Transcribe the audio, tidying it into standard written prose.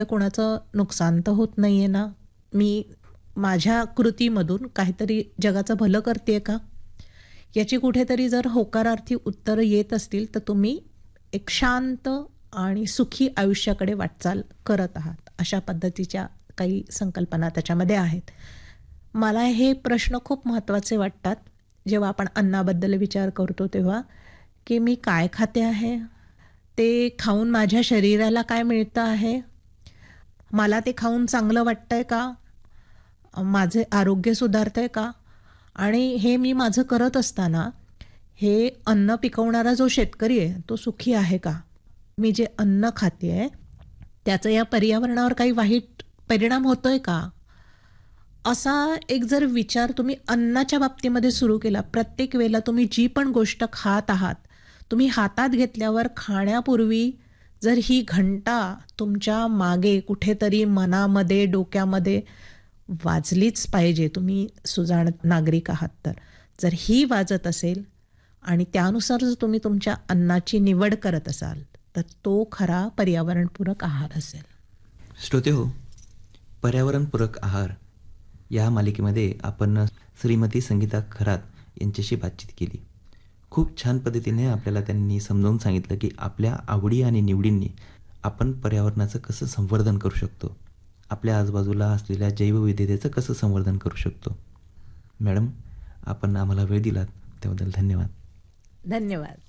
कोणाचं नुकसान तर होत नाही आहे ना? मी माझ्या कृतीमधून काहीतरी जगाचं भलं करते का? याची कुठेतरी जर होकारार्थी उत्तरं येत असतील, तर तुम्ही एक शांत आणि सुखी आयुष्याकडे वाटचाल करत आहात. अशा पद्धतीच्या काही संकल्पना त्याच्यामध्ये आहेत. मला हे प्रश्न खूप महत्त्वाचे वाटतात, जेव्हा आपण अन्नाबद्दल विचार करतो तेव्हा, की मी काय खाते आहे? ते खाऊन माझ्या शरीराला काय मिळतं आहे? मला ते खाऊन चांगलं वाटतंय का? माझे आरोग्य सुधारतंय का? आणि हे मी माझं करत असताना, हे अन्न पिकवणारा जो शेतकरी आहे, तो सुखी आहे का? मी जे अन्न खातेय, त्याचा या पर्यावरणावर काही वाईट परिणाम होतोय का? असा एक जर विचार तुम्ही अन्नाच्या बाबतीमध्ये सुरू केला, प्रत्येक वेळेला तुम्ही जी पण गोष्ट खात आहात, तुम्ही हातात घेतल्यावर खाण्यापूर्वी जर ही घंटा तुमच्या मागे कुठेतरी मनामध्ये, डोक्यामध्ये वाजलीच पाहिजे, तुम्ही सुजाण नागरिक आहात तर. जर ही वाजत असेल आणि त्यानुसार जर तुम्ही तुमच्या अन्नाची निवड करत असाल, तर तो खरा पर्यावरणपूरक आहार असेल. श्रोतेहो, पर्यावरणपूरक आहार या मालिकेमध्ये आपण श्रीमती संगीता खरात यांच्याशी बातचीत केली. खूप छान पद्धतीने आपल्याला त्यांनी समजावून सांगितलं की आपल्या आवडी आणि निवडींनी आपण पर्यावरणाचं कसं संवर्धन करू शकतो, आपल्या आजूबाजूला असलेल्या जैवविविधतेचं कसं संवर्धन करू शकतो. मॅडम, आपण आम्हाला वेळ दिलात त्याबद्दल धन्यवाद. धन्यवाद.